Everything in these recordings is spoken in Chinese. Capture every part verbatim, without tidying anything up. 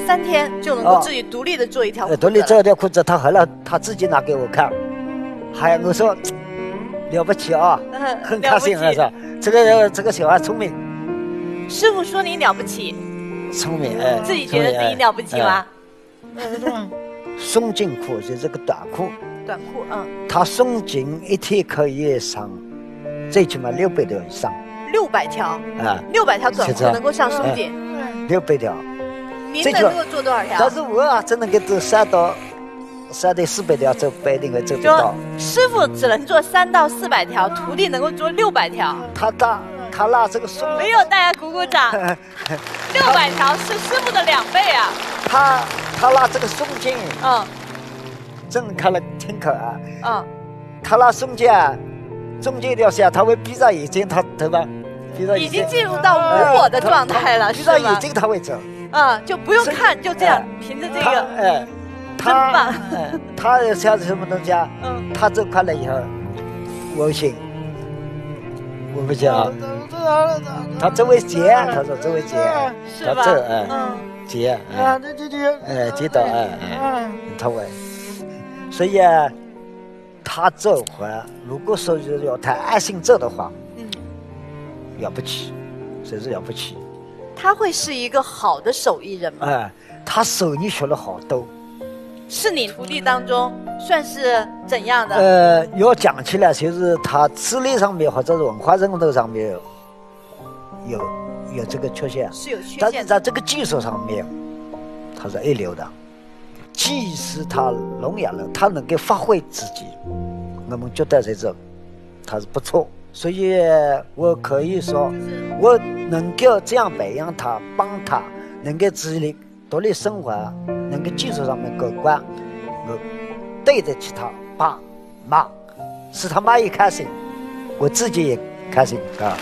三天就能够自己独立的做一条裤子、哦。 独立做一条裤子，他后来他自己拿给我看，还我说了不起啊，嗯、很开心啊，说这个这个小孩聪明。 师傅说你了不起， 聪明哎， 自己觉得自己了不起吗？ 嗯，松紧裤就是个短裤， 短裤，嗯， 它松紧一天可以上，最起码六百条以上。 六百条啊， 六百条短裤能够上松紧， 六百条。 您能够做多少条？ 但是我啊，只能够做三到三到四百条，就不一定会做得到。 师傅只能做三到四百条，徒弟能够做六百条。 他大，他拿这个松， 没有，大家鼓鼓掌。六百条是师傅的两倍啊！ 他他拿这个松筋， 嗯， 正看了挺可爱。 嗯， 他拿松筋啊，中间一条线，他会闭上眼睛，他对吧？闭上眼睛， 已经进入到无我的状态了， 闭上眼睛他会走。 啊，就不用看，就这样，凭着这个， 哎， 真棒！ 哎，他想什么东西啊？嗯，他走快了以后，我不行，我不行啊。他周围接，他说周围接， 他走，哎，接， 啊，对对对， 哎，接到，哎，哎，他会，所以啊，他这回如果说是要他爱心做的话，嗯，了不起，真是了不起。 他会是一个好的手艺人吗？ 哎，他手艺学了好多。 是你徒弟当中算是怎样的？ 呃，要讲起来，就是他智力上面或者是文化认同上面有有这个缺陷， 是有缺陷。 但是在这个技术上面，他是一流的。即使他聋哑了，他能够发挥自己，我们觉得这种他是不错。所以我可以说，我能够这样培养他，帮他能够自立独立生活，能够技术上面过关，我对得起他爸妈，使他妈也开心，我自己也开心啊。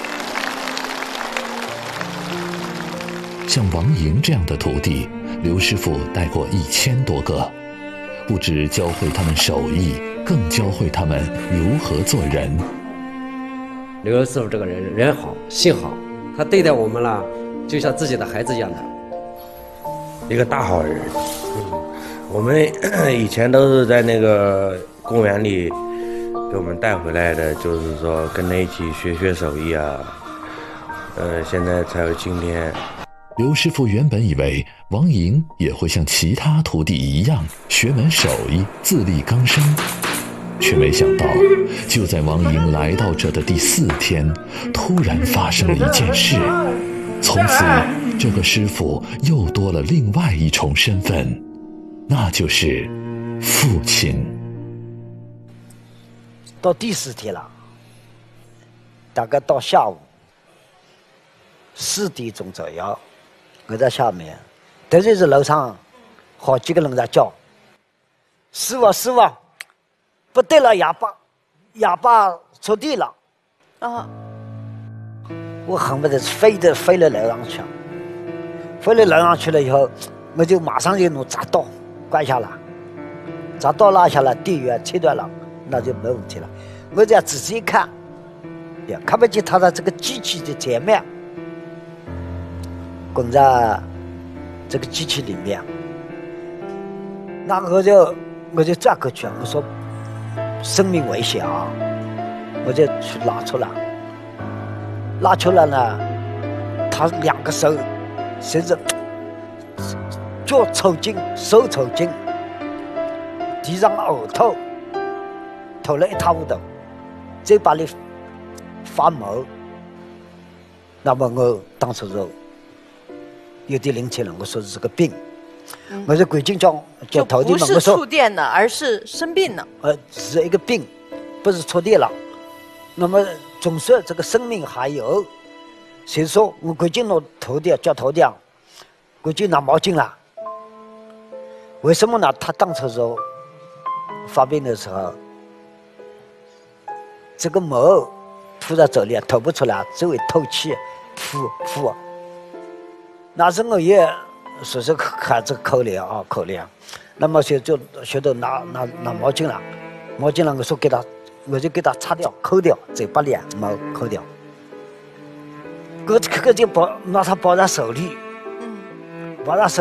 像王莹这样的徒弟，刘师傅带过一千多个，不只教会他们手艺，更教会他们如何做人。 刘师傅这个人人好心好，他对待我们了就像自己的孩子一样的一个大好人。嗯，我们以前都是在那个公园里给我们带回来的，就是说跟他一起学学手艺啊，呃，现在才有今天。 刘师傅原本以为王莹也会像其他徒弟一样学门手艺，自力更生，却没想到，就在王莹来到这的第四天，突然发生了一件事。从此，这个师傅又多了另外一重身份，那就是父亲。 到第四天了，大概到下午四点钟左右，我在下面，突然是楼上好几个人在叫：“师傅，师傅！”不对了，哑巴，哑巴触地了，啊！我恨不得飞的飞到楼上去，飞到楼上去了以后，我就马上就弄铡刀关下来，铡刀拉下来，电源切断了，那就没问题了。我这样仔细一看，也看不见他的这个机器的前面，滚在这个机器里面，那我就我就转过去，我说。生命危险啊！我就去拉出来，拉出来呢，他两个手甚至脚抽筋，手抽筋，地上呕吐，吐了一塌糊涂，嘴巴里发毛。那么我当时就有点灵气了，我说是个病。嗯、我就赶紧叫叫徒弟们，我说不是触电了，而是生病了。 呃，是一个病，不是触电了。那么总算这个生命还有，所以说我赶紧拿徒弟叫徒弟，赶紧拿毛巾了。为什么呢？他当初时候发病的时候，这个毛铺在嘴里吐不出来，只会透气，呼呼。那时我也。说是喊这个口令啊，口令，那么就就学着拿拿拿毛巾了，毛巾了，我说给他，我就给他擦掉、抠掉嘴巴里毛抠掉，我这个就抱拿他抱在手里，嗯，抱在手。